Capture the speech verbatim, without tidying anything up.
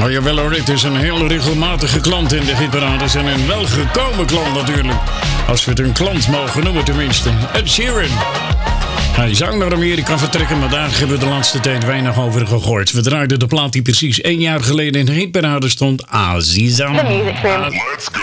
Maar jawel hoor, het is een heel regelmatige klant in de hitparades. En een welgekomen klant natuurlijk. Als we het een klant mogen noemen tenminste. Ed Sheeran. Hij zou naar Amerika vertrekken, maar daar hebben we de laatste tijd weinig over gehoord. We draaiden de plaat die precies één jaar geleden in de hitparade stond. Aziza. The music room.